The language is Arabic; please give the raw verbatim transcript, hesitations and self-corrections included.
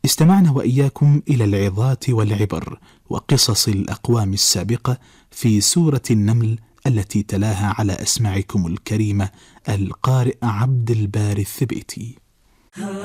استمعنا وإياكم إلى العظات والعبر وقصص الأقوام السابقة في سورة النمل التي تلاها على أسماعكم الكريمة القارئ عبد الباري الثبيتي.